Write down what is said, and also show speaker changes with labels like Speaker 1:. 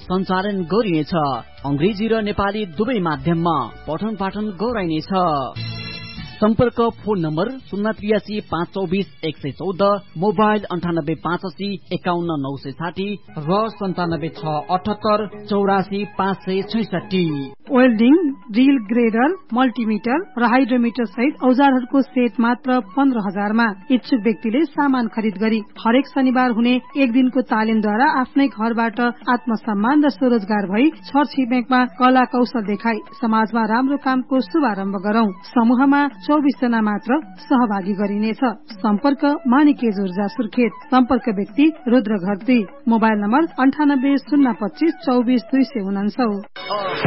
Speaker 1: सञ्चालन गरिनेछ। अंग्रेजी र नेपाली दुवै माध्यममा पठन पाठन गराइनेछ। सम्पर्क फोन नम्बर 083 524 114, मोबाइल 98 85 51 960 र 97 678 84 566।
Speaker 2: वेल्डिङ, ड्रिल, ग्रेडर, मल्टिमिटर र हाइड्रोमिटर सहित औजारहरूको सेट मात्र 15,000 मा। इच्छुक व्यक्तिले सामान खरिद गरी हरेक शनिबार हुने एक दिनको तालिमद्वारा आफ्नै घरबाट आत्मसम्मान र स्वरोजगार भई छरछिमेकमा कला कौशल देखाई समाजमा राम्रो कामको शुभारम्भ गरौं। समूहमा 24 जना मात्र सहभागी गरिनेछ। सम्पर्क मानिकेज ऊर्जा सुर्खेत। सम्पर्क व्यक्ति रुद्र घरती। Mobile number 98 025 24 249।